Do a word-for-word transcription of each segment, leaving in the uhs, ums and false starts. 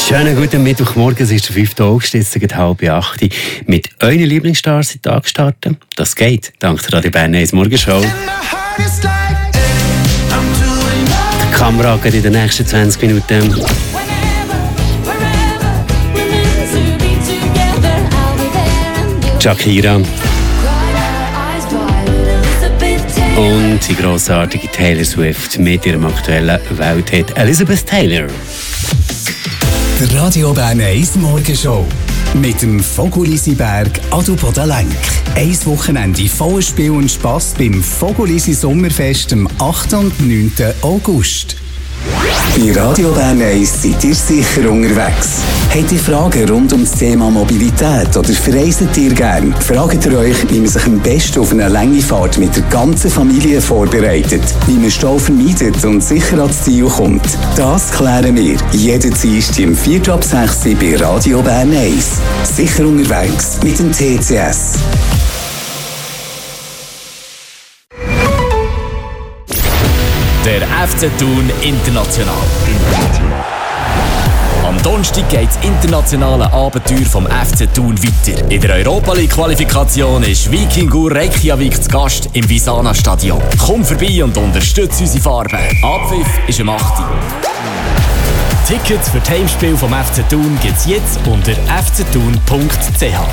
Schönen guten Mittwochmorgen, es ist der fünfte August, jetzt geht halb acht. Mit euren Lieblingsstars in den Tag starten. Das geht, dank der Radio Bern eins Morgenshow. Die Kamera geht in den nächsten zwanzig Minuten. Shakira. Und die grossartige Taylor Swift mit ihrem aktuellen Welthit Elizabeth Taylor. Der Radio Bern eins Morgenshow mit dem Fogolisberg Adelboden-Lenk. Ein Wochenende voller Spiel und Spass beim Fogolisi Sommerfest am achten und neunten August. Bei Radio Bern eins seid ihr sicher unterwegs. Habt ihr Fragen rund um das Thema Mobilität oder verreist ihr gern? Fragt ihr euch, wie man sich am besten auf eine lange Fahrt mit der ganzen Familie vorbereitet, wie man Stau vermeidet und sicher ans Ziel kommt? Das klären wir jeden Dienstag im vier ab sechs bei Radio Bern eins. Sicher unterwegs mit dem T C S. Der F C Thun International. Am Donnerstag geht das internationale Abenteuer vom F C Thun weiter. In der Europa League Qualifikation ist Vikingur Reykjavik zu Gast im Visana Stadion. Komm vorbei und unterstütze unsere Farben. Abpfiff ist am achten Uhr. Tickets für das Heimspiel vom F C Thun gibt es jetzt unter f c thun punkt c h.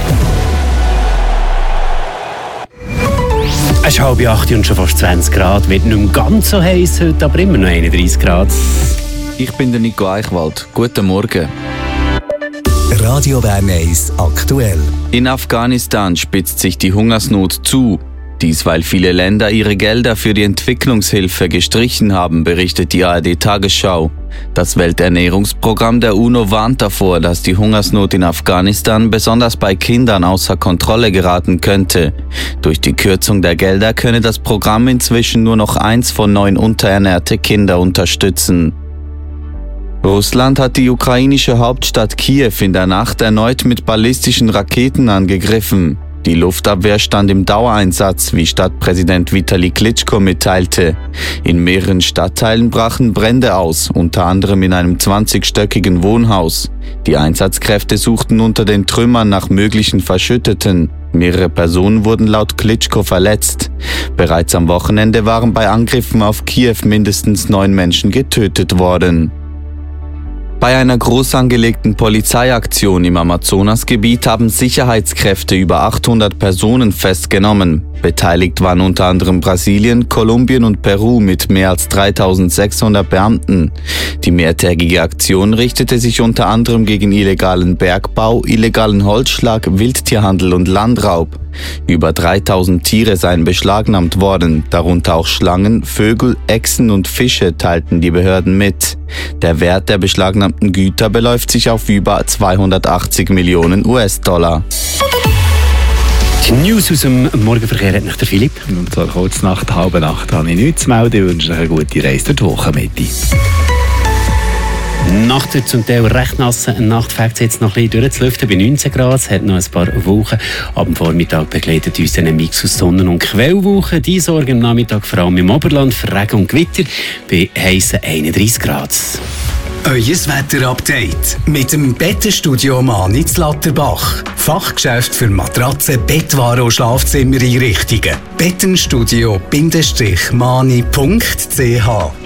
Es ist halb acht und schon fast zwanzig Grad. Wird nicht mehr ganz so heiß heute, aber immer noch einunddreissig Grad. Ich bin der Nico Eichwald. Guten Morgen. Radio Bern eins aktuell. In Afghanistan spitzt sich die Hungersnot zu. Dies, weil viele Länder ihre Gelder für die Entwicklungshilfe gestrichen haben, berichtet die A R D-Tagesschau. Das Welternährungsprogramm der UNO warnt davor, dass die Hungersnot in Afghanistan besonders bei Kindern außer Kontrolle geraten könnte. Durch die Kürzung der Gelder könne das Programm inzwischen nur noch eins von neun unterernährte Kinder unterstützen. Russland hat die ukrainische Hauptstadt Kiew in der Nacht erneut mit ballistischen Raketen angegriffen. Die Luftabwehr stand im Dauereinsatz, wie Stadtpräsident Vitali Klitschko mitteilte. In mehreren Stadtteilen brachen Brände aus, unter anderem in einem zwanzigstöckigen Wohnhaus. Die Einsatzkräfte suchten unter den Trümmern nach möglichen Verschütteten. Mehrere Personen wurden laut Klitschko verletzt. Bereits am Wochenende waren bei Angriffen auf Kiew mindestens neun Menschen getötet worden. Bei einer groß angelegten Polizeiaktion im Amazonasgebiet haben Sicherheitskräfte über achthundert Personen festgenommen. Beteiligt waren unter anderem Brasilien, Kolumbien und Peru mit mehr als dreitausendsechshundert Beamten. Die mehrtägige Aktion richtete sich unter anderem gegen illegalen Bergbau, illegalen Holzschlag, Wildtierhandel und Landraub. Über dreitausend Tiere seien beschlagnahmt worden, darunter auch Schlangen, Vögel, Echsen und Fische, teilten die Behörden mit. Der Wert der beschlagnahmten Güter beläuft sich auf über zweihundertachtzig Millionen U S-Dollar. Die News aus dem Morgenverkehr hat nach der Philipp. Und zwar kurz nach der halben Nacht habe ich nichts zu melden. Ich wünsche euch eine gute Reise durch die Wochenmitte. Nach der zum Teil recht nassen Nacht fängt es jetzt noch ein bisschen durchzulüften. Bei neunzehn Grad, es hat noch ein paar Wolken. Ab dem Vormittag begleitet uns ein Mix aus Sonnen- und Quellwolken. Die sorgen am Nachmittag vor allem im Oberland für Regen und Gewitter bei heissen einunddreissig Grad. Euer Wetterupdate mit dem Bettenstudio Mani zu Latterbach. Fachgeschäft für Matratzen, Bettwaren und Schlafzimmereinrichtungen. bettenstudio Bindestrich mani punkt c h